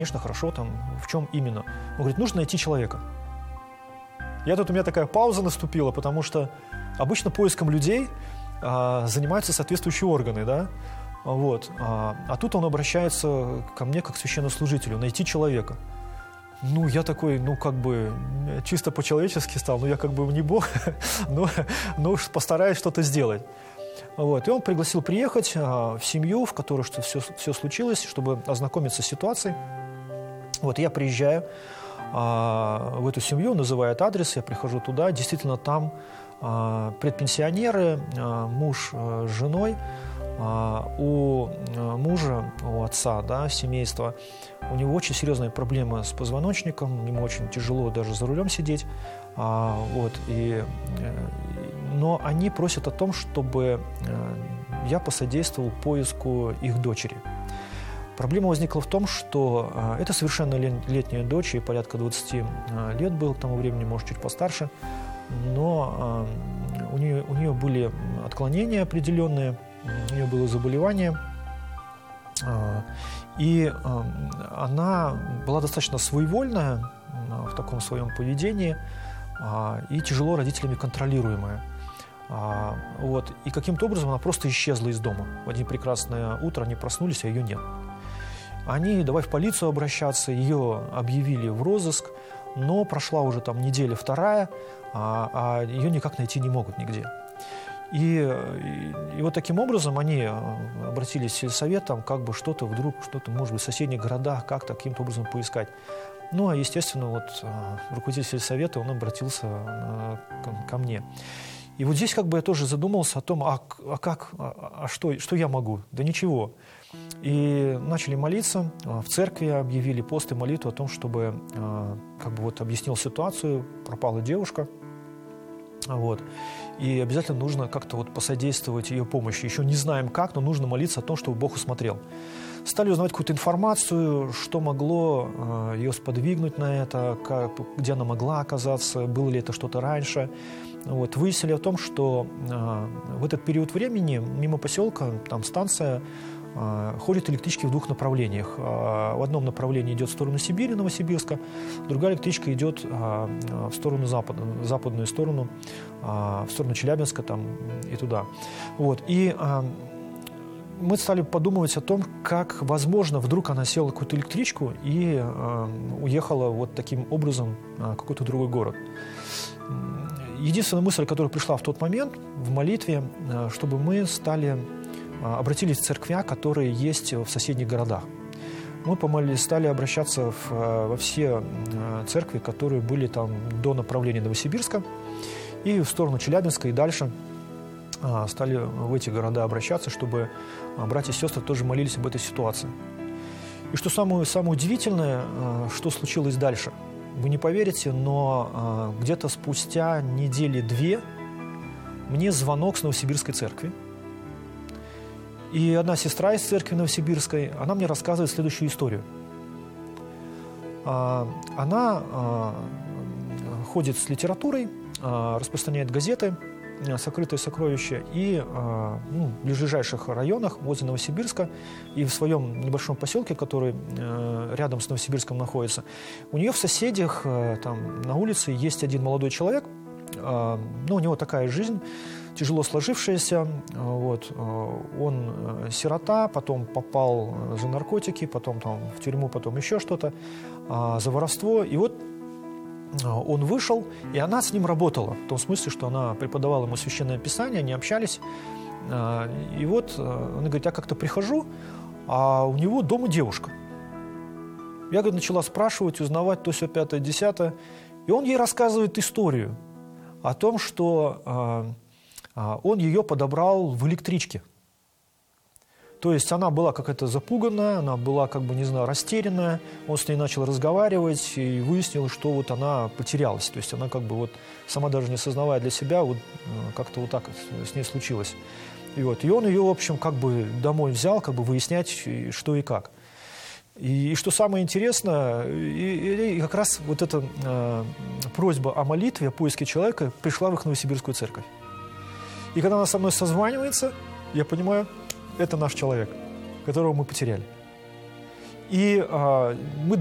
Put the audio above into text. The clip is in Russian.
конечно, хорошо, там, в чем именно? Он говорит, нужно найти человека. У меня такая пауза наступила, потому что обычно поиском людей занимаются соответствующие органы, да? Вот. А тут он обращается ко мне как к священнослужителю, найти человека. Я такой, чисто по-человечески стал, я не Бог, но постараюсь что-то сделать. Вот. И он пригласил приехать в семью, в которой все случилось, чтобы ознакомиться с ситуацией. Вот, я приезжаю в эту семью, называет адрес, я прихожу туда, действительно там предпенсионеры, муж с женой, у мужа, у отца, да, семейства, у него очень серьезные проблемы с позвоночником, ему очень тяжело даже за рулем сидеть, но они просят о том, чтобы я посодействовал поиску их дочери. Проблема возникла в том, что это совершеннолетняя дочь, ей порядка 20 лет было к тому времени, может, чуть постарше, но у нее были отклонения определенные, у нее было заболевание, и она была достаточно своевольная в таком своем поведении и тяжело родителями контролируемая. И каким-то образом она просто исчезла из дома. В один прекрасное утро они проснулись, а ее нет. Они давай в полицию обращаться, ее объявили в розыск, но прошла уже там неделя вторая, а ее никак найти не могут нигде. И вот таким образом они обратились в сельсовет, что-то, может быть, в соседних городах, как-то каким-то образом поискать. Естественно, руководитель сельсовета, он обратился ко мне. И вот здесь я тоже задумался о том, что я могу? Да ничего. И начали молиться, в церкви объявили пост и молитву о том, чтобы объяснил ситуацию, пропала девушка, и обязательно нужно как-то посодействовать ее помощи. Еще не знаем как, но нужно молиться о том, чтобы Бог усмотрел. Стали узнавать какую-то информацию, что могло ее сподвигнуть на это, где она могла оказаться, было ли это что-то раньше. Выяснили о том, что в этот период времени мимо поселка, там станция, ходят электрички в двух направлениях. В одном направлении идет в сторону Сибири, Новосибирска, другая электричка идет в сторону западную сторону, в сторону Челябинска и туда. И мы стали подумывать о том, как, возможно, вдруг она села в какую-то электричку и уехала таким образом в какой-то другой город. Единственная мысль, которая пришла в тот момент в молитве, чтобы мы обратились в церквя, которые есть в соседних городах. Мы помолились, стали обращаться во все церкви, которые были там до направления Новосибирска, и в сторону Челябинска, и дальше стали в эти города обращаться, чтобы братья и сестры тоже молились об этой ситуации. И что самое удивительное, что случилось дальше. Вы не поверите, но где-то спустя недели 2 мне звонок с Новосибирской церкви. И одна сестра из церкви Новосибирской, она мне рассказывает следующую историю. Она ходит с литературой, распространяет газеты «Сокрытые сокровища», и в ближайших районах возле Новосибирска и в своем небольшом поселке, который рядом с Новосибирском находится, у нее в соседях на улице есть один молодой человек, у него такая жизнь, тяжело сложившаяся, он сирота, потом попал за наркотики, потом в тюрьму, потом еще что-то, за воровство, и он вышел, и она с ним работала, в том смысле, что она преподавала ему Священное Писание, они общались, и она говорит, я как-то прихожу, а у него дома девушка. Я, начала спрашивать, узнавать, то, сё, пятое, десятое, и он ей рассказывает историю о том, что он ее подобрал в электричке. То есть она была какая-то запуганная, она была, растерянная. Он с ней начал разговаривать и выяснил, что она потерялась. То есть она сама даже не осознавая для себя, как-то так с ней случилось. И он ее, в общем, домой взял, выяснять, что и как. И что самое интересное, и как раз эта просьба о молитве, о поиске человека пришла в их Новосибирскую церковь. И когда она со мной созванивается, я понимаю, это наш человек, которого мы потеряли. И мы